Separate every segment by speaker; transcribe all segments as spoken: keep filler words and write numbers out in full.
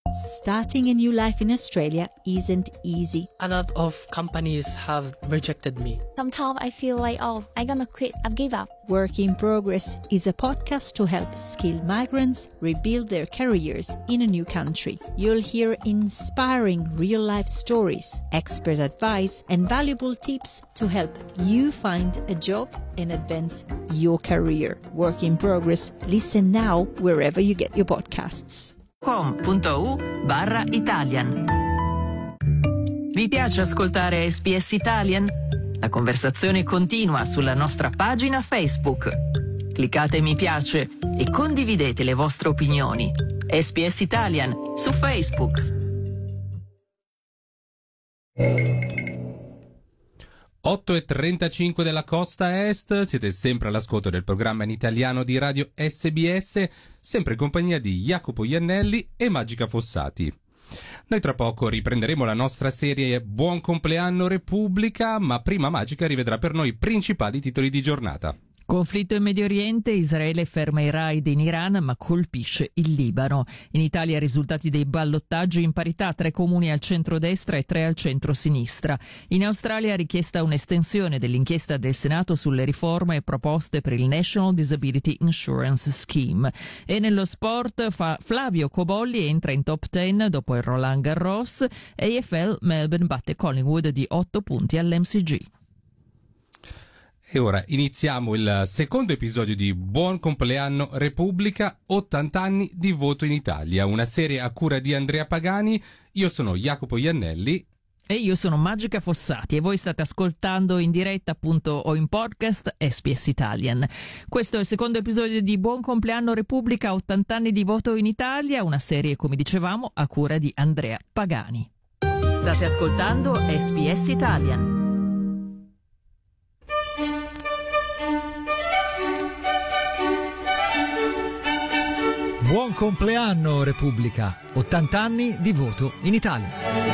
Speaker 1: Starting a new life in Australia isn't easy.
Speaker 2: A lot of companies have rejected me.
Speaker 3: Sometimes I feel like, oh, I'm gonna quit, I've give up.
Speaker 1: Work in Progress is a podcast to help skilled migrants rebuild their careers in a new country. You'll hear inspiring real-life stories, expert advice, and valuable tips to help you find a job and advance your career. Work in Progress. Listen now wherever you get your podcasts.
Speaker 4: com.u barra Italian. Vi piace ascoltare S B S Italian? La conversazione continua sulla nostra pagina Facebook. Cliccate mi piace e condividete le vostre opinioni. S B S Italian su Facebook.
Speaker 5: otto e trentacinque della costa est, siete sempre all'ascolto del programma in italiano di Radio S B S, sempre in compagnia di Jacopo Iannelli e Magica Fossati. Noi tra poco riprenderemo la nostra serie Buon compleanno Repubblica, ma prima Magica rivedrà per noi i principali titoli di giornata.
Speaker 4: Conflitto in Medio Oriente, Israele ferma i raid in Iran ma colpisce il Libano. In Italia risultati dei ballottaggi in parità, tre comuni al centro-destra e tre al centro-sinistra. In Australia richiesta un'estensione dell'inchiesta del Senato sulle riforme proposte per il National Disability Insurance Scheme. E nello sport fa Flavio Cobolli entra in top dieci dopo il Roland Garros. A F L Melbourne batte Collingwood di otto punti all'M C G.
Speaker 5: E ora iniziamo il secondo episodio di Buon compleanno Repubblica, ottanta anni di voto in Italia, una serie a cura di Andrea Pagani. Io sono Jacopo Iannelli.
Speaker 4: E io sono Magica Fossati e voi state ascoltando in diretta appunto o in podcast S B S Italian. Questo è il secondo episodio di Buon compleanno Repubblica, ottanta anni di voto in Italia, una serie come dicevamo a cura di Andrea Pagani. State ascoltando S B S Italian.
Speaker 6: Buon compleanno Repubblica, ottanta anni di voto in Italia.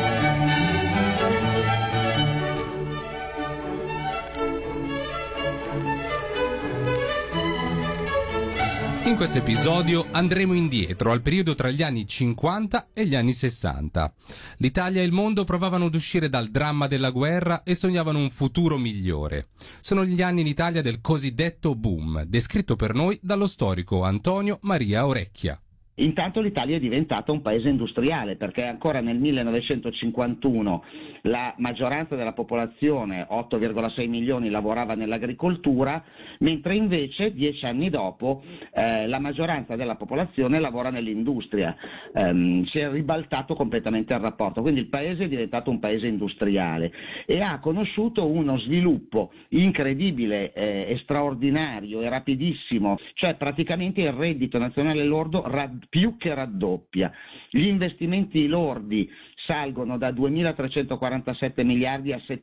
Speaker 5: In questo episodio andremo indietro al periodo tra gli anni cinquanta e gli anni sessanta. L'Italia e il mondo provavano ad uscire dal dramma della guerra e sognavano un futuro migliore. Sono gli anni in Italia del cosiddetto boom, descritto per noi dallo storico Antonio Maria Orecchia.
Speaker 7: Intanto l'Italia è diventata un paese industriale, perché ancora nel millenovecentocinquantuno la maggioranza della popolazione, otto virgola sei milioni, lavorava nell'agricoltura, mentre invece dieci anni dopo eh, la maggioranza della popolazione lavora nell'industria. Um, si è ribaltato completamente il rapporto, quindi il paese è diventato un paese industriale e ha conosciuto uno sviluppo incredibile eh, e straordinario e rapidissimo, cioè praticamente il reddito nazionale lordo rad- più che raddoppia. Gli investimenti lordi salgono da duemilatrecentoquarantasette miliardi a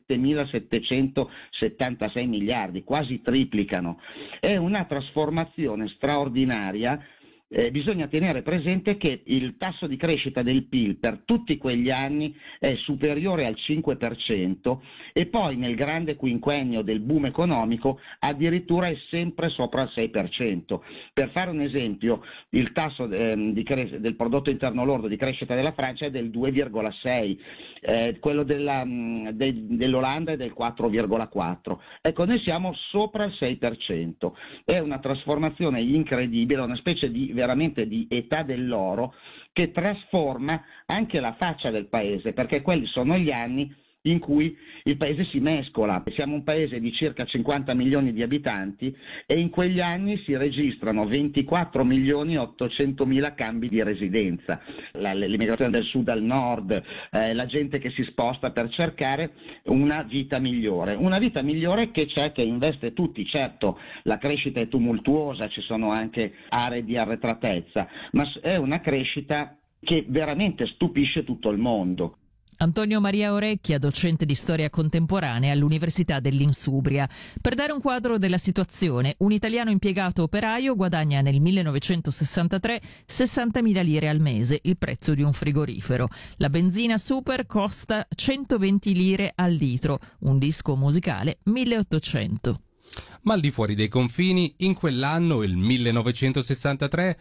Speaker 7: settemilasettecentosettantasei miliardi, quasi triplicano. È una trasformazione straordinaria. Eh, bisogna tenere presente che il tasso di crescita del P I L per tutti quegli anni è superiore al cinque per cento e poi nel grande quinquennio del boom economico addirittura è sempre sopra il sei per cento. Per fare un esempio, il tasso eh, di cres- del prodotto interno lordo di crescita della Francia è del due virgola sei, eh, quello della, mh, de- dell'Olanda è del quattro virgola quattro. Ecco, noi siamo sopra il sei per cento. È una trasformazione incredibile, una specie di veramente di età dell'oro che trasforma anche la faccia del paese, perché quelli sono gli anni in cui il paese si mescola. Siamo un paese di circa cinquanta milioni di abitanti e in quegli anni si registrano ventiquattro milioni ottocentomila cambi di residenza. La, l'immigrazione del sud al nord, eh, la gente che si sposta per cercare una vita migliore. Una vita migliore che c'è, che investe tutti. Certo, la crescita è tumultuosa, ci sono anche aree di arretratezza, ma è una crescita che veramente stupisce tutto il mondo.
Speaker 4: Antonio Maria Orecchia, docente di storia contemporanea all'Università dell'Insubria. Per dare un quadro della situazione, un italiano impiegato operaio guadagna nel millenovecentosessantatré sessantamila lire al mese, il prezzo di un frigorifero. La benzina super costa centoventi lire al litro, un disco musicale milleottocento.
Speaker 5: Ma al di fuori dei confini, in quell'anno, il millenovecentosessantatré,